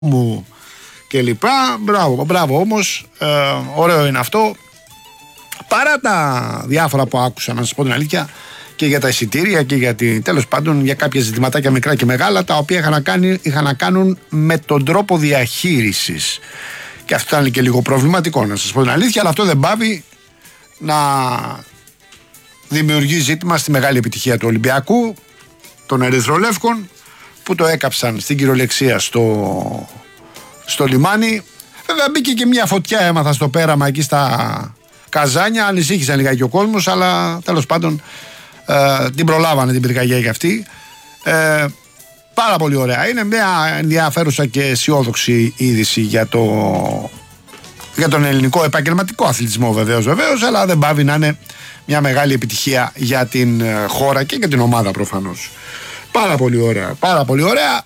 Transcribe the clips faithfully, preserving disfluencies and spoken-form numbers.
μου και λοιπά. Μπράβο, μπράβο όμως, ε, ωραίο είναι αυτό. Παρά τα διάφορα που άκουσα, να σας πω την αλήθεια, και για τα εισιτήρια και για τη, τέλος πάντων για κάποια ζητηματάκια μικρά και μεγάλα, τα οποία είχαν να, κάνει, είχαν να κάνουν με τον τρόπο διαχείρισης. Και αυτό ήταν και λίγο προβληματικό, να σας πω την αλήθεια, αλλά αυτό δεν πάβει να δημιουργεί ζήτημα στη μεγάλη επιτυχία του Ολυμπιακού, των Ερυθρολεύκων, που το έκαψαν στην κυριολεξία στο, στο λιμάνι. Βέβαια μπήκε και μια φωτιά, έμαθα στο πέραμα εκεί στα Καζάνια, ανησύχησαν λιγάκι ο κόσμος, αλλά τέλος πάντων ε, την προλάβανε την πυρκαγιά για αυτή. Ε, πάρα πολύ ωραία. Είναι μια ενδιαφέρουσα και αισιόδοξη είδηση για, το, για τον ελληνικό επαγγελματικό αθλητισμό βεβαίως, βεβαίως, αλλά δεν πάβει να είναι μια μεγάλη επιτυχία για την χώρα και για την ομάδα προφανώς. Πάρα πολύ ωραία, πάρα πολύ ωραία.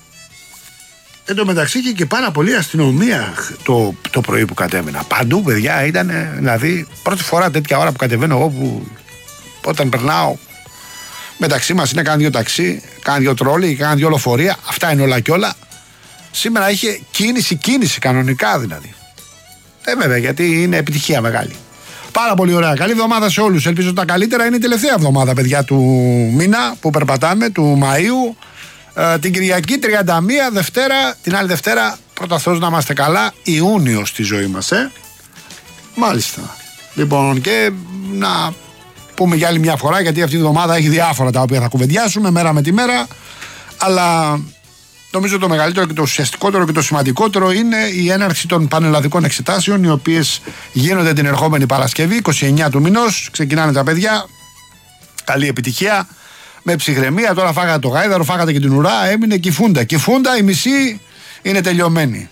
Εν τω μεταξύ είχε και πάρα πολύ αστυνομία το, το πρωί που κατέβαινα. Παντού, παιδιά, ήταν, δηλαδή, πρώτη φορά τέτοια ώρα που κατεβαίνω εγώ, που όταν περνάω μεταξύ μας είναι κάνα δύο ταξί, κάνα δύο τρόλι, κάνα δύο λεωφορεία. Αυτά είναι όλα και όλα. Σήμερα είχε κίνηση, κίνηση κανονικά δηλαδή. Ε, βέβαια, γιατί είναι επιτυχία μεγάλη. Πάρα πολύ ωραία. Καλή εβδομάδα σε όλους. Ελπίζω τα καλύτερα. Είναι η τελευταία εβδομάδα, παιδιά, του μήνα που περπατάμε, του Μαΐου. Ε, την Κυριακή τριάντα μία, Δευτέρα, την άλλη Δευτέρα, πρώτα Θεός να είμαστε καλά, Ιούνιο στη ζωή μας, ε. Μάλιστα. Λοιπόν, και να πούμε για άλλη μια φορά, γιατί αυτή η εβδομάδα έχει διάφορα τα οποία θα κουβεντιάσουμε μέρα με τη μέρα, αλλά νομίζω το μεγαλύτερο και το ουσιαστικότερο και το σημαντικότερο είναι η έναρξη των πανελλαδικών εξετάσεων, οι οποίες γίνονται την ερχόμενη Παρασκευή, είκοσι εννέα του μηνός. Ξεκινάνε τα παιδιά. Καλή επιτυχία. Με ψυχραιμία. Τώρα φάγατε το γάιδαρο, φάγατε και την ουρά. Έμεινε κυφούντα. Κυφούντα, η μισή είναι τελειωμένη.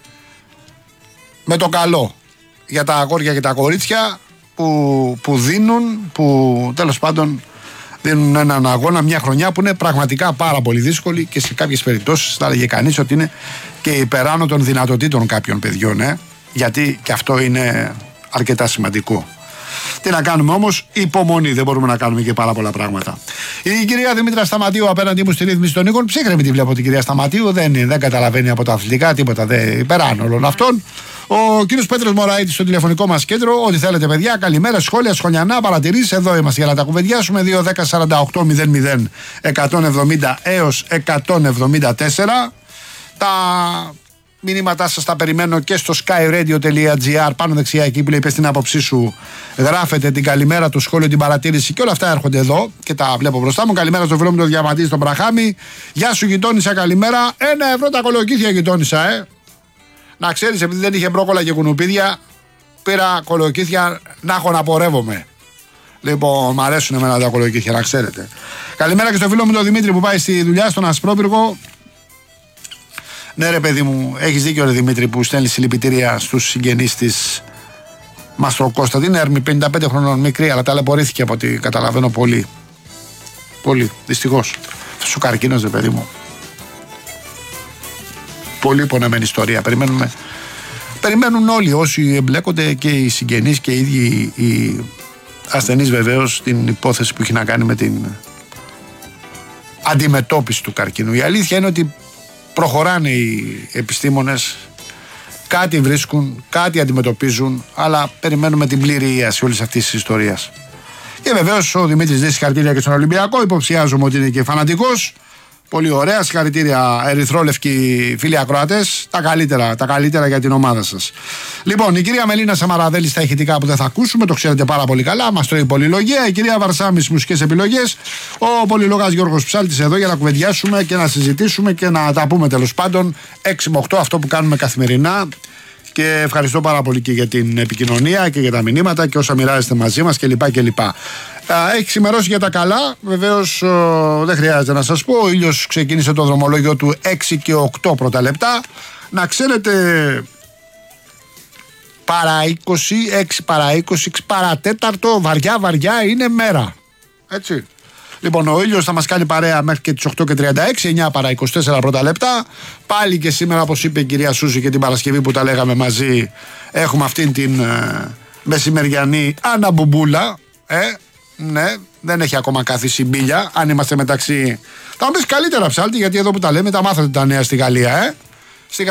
Με το καλό για τα αγόρια και τα κορίτσια που, που δίνουν, που τέλος πάντων δίνουν έναν αγώνα, μια χρονιά που είναι πραγματικά πάρα πολύ δύσκολη και σε κάποιες περιπτώσεις θα έλεγε κανείς ότι είναι και υπεράνω των δυνατοτήτων κάποιων παιδιών, ε? Γιατί και αυτό είναι αρκετά σημαντικό. Τι να κάνουμε όμως, υπομονή, δεν μπορούμε να κάνουμε και πάρα πολλά πράγματα. Η κυρία Δημήτρα Σταματίου απέναντί μου στη ρύθμιση των οίκων, ψύχρεμη τη βλέπω την κυρία Σταματίου, δεν, δεν καταλαβαίνει από τα αθλητικά τίποτα, δεν υπεράνω όλων αυτών. Ο κύριος Πέτρος Μωραΐτης στο τηλεφωνικό μας κέντρο. Ό,τι θέλετε, παιδιά. Καλημέρα, σχόλια, σχολιανά, παρατηρήσεις. Εδώ είμαστε για να τα κουβεντιάσουμε. δύο δέκα σαράντα οκτώ μηδέν μηδέν εκατόν εβδομήντα έως εκατόν εβδομήντα τέσσερα. Τα μηνύματά σας τα περιμένω και στο skyradio.gr. Πάνω δεξιά, εκεί που λέει πες την άποψή σου, γράφετε την καλημέρα, το σχόλιο, την παρατήρηση και όλα αυτά έρχονται εδώ και τα βλέπω μπροστά μου. Καλημέρα στο φίλο μου το Διαμαντή στον Πραχάμι. Γεια σου, γειτόνισσα, καλημέρα. Ένα ευρώ τα κολοκύθια, γειτόνισσα, ε. Να ξέρεις, επειδή δεν είχε μπρόκολα και κουνουπίδια, πήρα κολοκύθια να έχω να πορεύομαι. Λοιπόν, μ' αρέσουν εμένα τα κολοκύθια, να ξέρετε. Καλημέρα και στο φίλο μου τον Δημήτρη που πάει στη δουλειά, στον Ασπρόπυργο. Ναι, ρε παιδί μου, έχεις δίκιο, ρε Δημήτρη, που στέλνει συλληπιτήρια στους συγγενείς της Μαστροκώστα. Την Έρμη, πενήντα πέντε χρονών, μικρή, αλλά ταλαιπωρήθηκε από ό,τι καταλαβαίνω πολύ. Πολύ, δυστυχώς. Αυτός ο καρκίνος, ρε παιδί μου. Πολύ πονεμένη ιστορία. Περιμένουμε. Περιμένουν όλοι όσοι εμπλέκονται, και οι συγγενείς και οι ίδιοι οι ασθενείς βεβαίως, την υπόθεση που έχει να κάνει με την αντιμετώπιση του καρκίνου. Η αλήθεια είναι ότι προχωράνε οι επιστήμονες, κάτι βρίσκουν, κάτι αντιμετωπίζουν, αλλά περιμένουμε την πλήρη ίαση όλης αυτής της ιστορίας. Και βεβαίως ο Δημήτρης δίνει συγχαρητήρια και στον Ολυμπιακό, υποψιάζομαι ότι είναι και φανατικός. Πολύ ωραία, συγχαρητήρια ερυθρόλευκοι φίλοι ακροατές. Τα καλύτερα, τα καλύτερα για την ομάδα σας. Λοιπόν, η κυρία Μελίνα Σαμαραδέλη στα ηχητικά που δεν θα ακούσουμε, το ξέρετε πάρα πολύ καλά, μας τρώει πολυλογία. Η κυρία Βαρσάμι στις μουσικές επιλογές. Ο πολυλογάς Γιώργος Ψάλτης εδώ για να κουβεντιάσουμε και να συζητήσουμε και να τα πούμε τέλος πάντων έξι με οκτώ, αυτό που κάνουμε καθημερινά. Και ευχαριστώ πάρα πολύ και για την επικοινωνία και για τα μηνύματα και όσα μοιράζεστε μαζί μας κλπ. κλπ. Έχει ξημερώσει για τα καλά. Βεβαίως δεν χρειάζεται να σας πω. Ο ήλιος ξεκίνησε το δρομολόγιο του έξι και οκτώ πρώτα λεπτά. Να ξέρετε, παρά είκοσι, έξι παρά είκοσι, έξι παρά τέταρτο, βαριά βαριά είναι μέρα. Έτσι. Λοιπόν, ο ήλιος θα μας κάνει παρέα μέχρι και τις οκτώ και τριάντα έξι, εννιά παρά είκοσι τέσσερα πρώτα λεπτά. Πάλι και σήμερα, όπως είπε η κυρία Σούζη και την Παρασκευή που τα λέγαμε μαζί, έχουμε αυτήν την ε, μεσημεριανή αναμπουμπούλα. Ε, ναι, δεν έχει ακόμα κάθισει μπίλια. Αν είμαστε μεταξύ. Θα μου πεις καλύτερα, Ψάλτη, γιατί εδώ που τα λέμε τα μάθατε τα νέα στη Γαλλία, ε.